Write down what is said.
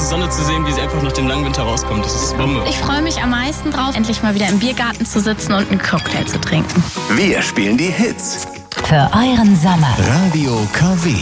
Sonne zu sehen, wie sie einfach nach dem langen Winter rauskommt. Das ist Bombe. Ich freue mich am meisten drauf, endlich mal wieder im Biergarten zu sitzen und einen Cocktail zu trinken. Wir spielen die Hits. Für euren Sommer. Radio KW.